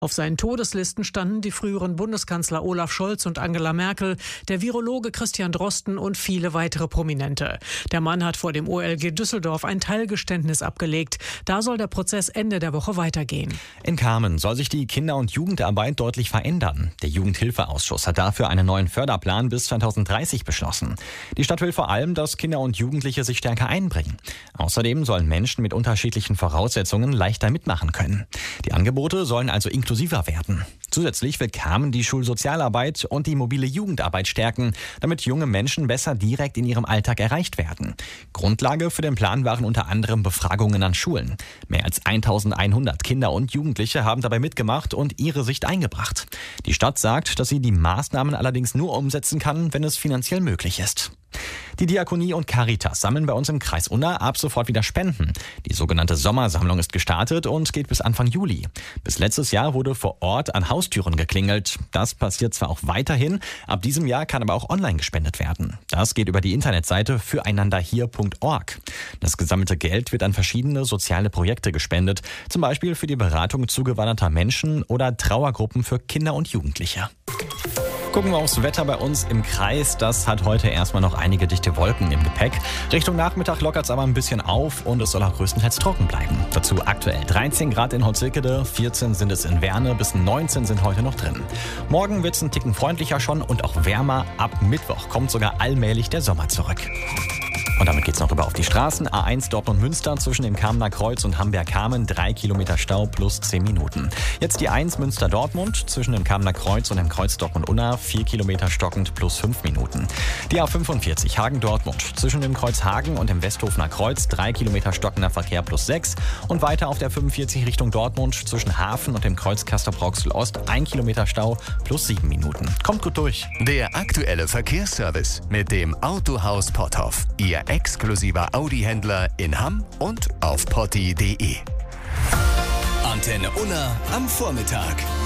Auf seinen Todeslisten standen die früheren Bundeskanzler Olaf Scholz und Angela Merkel, der Virologe Christian Drosten und viele weitere Prominente. Der Mann hat vor dem OLG Düsseldorf ein Teilgeständnis abgelegt. Da soll der Prozess Ende der Woche weitergehen. In Kamen soll sich die Kinder- und Jugendarbeit deutlich verändern. Der Jugendhilfeausschuss hat dafür einen neuen Förderplan bis 2030 beschlossen. Die Stadt will vor allem, dass Kinder und Jugendliche sich stärker einbringen. Außerdem sollen Menschen mit unterschiedlichen Voraussetzungen leichter mitmachen können. Die Angebote sollen also inklusiver werden. Zusätzlich will Kamen die Schulsozialarbeit und die mobile Jugendarbeit stärken, damit junge Menschen besser direkt in ihrem Alltag erreicht werden. Grundlage für den Plan waren unter anderem Befragungen an Schulen. Mehr als 1100 Kinder und Jugendliche haben dabei mitgemacht und ihre Sicht eingebracht. Die Stadt sagt, dass sie die Maßnahmen allerdings nur umsetzen kann, wenn es finanziell möglich ist. Die Diakonie und Caritas sammeln bei uns im Kreis Unna ab sofort wieder Spenden. Die sogenannte Sommersammlung ist gestartet und geht bis Anfang Juli. Bis letztes Jahr wurde vor Ort an Haustüren geklingelt. Das passiert zwar auch weiterhin, ab diesem Jahr kann aber auch online gespendet werden. Das geht über die Internetseite füreinanderhier.org. Das gesammelte Geld wird an verschiedene soziale Projekte gespendet, zum Beispiel für die Beratung zugewanderter Menschen oder Trauergruppen für Kinder und Jugendliche. Gucken wir aufs Wetter bei uns im Kreis. Das hat heute erstmal noch einige dichte Wolken im Gepäck. Richtung Nachmittag lockert es aber ein bisschen auf und es soll auch größtenteils trocken bleiben. Dazu aktuell 13 Grad in Holzwickede, 14 sind es in Werne, bis 19 sind heute noch drin. Morgen wird es ein Ticken freundlicher schon und auch wärmer. Ab Mittwoch kommt sogar allmählich der Sommer zurück. Und damit geht's noch rüber auf die Straßen. A1 Dortmund-Münster zwischen dem Kamener Kreuz und Hamberg-Kamen 3 Kilometer Stau plus 10 Minuten. Jetzt die 1 Münster-Dortmund zwischen dem Kamener Kreuz und dem Kreuz Dortmund-Unna 4 Kilometer stockend plus 5 Minuten. Die A45 Hagen-Dortmund zwischen dem Kreuz Hagen und dem Westhofener Kreuz 3 Kilometer stockender Verkehr plus 6. Und weiter auf der 45 Richtung Dortmund zwischen Hafen und dem Kreuz Castrop-Rauxel-Ost 1 Kilometer Stau plus 7 Minuten. Kommt gut durch. Der aktuelle Verkehrsservice mit dem Autohaus Potthoff. Ihr exklusiver Audi-Händler in Hamm und auf potti.de. Antenne Unna am Vormittag.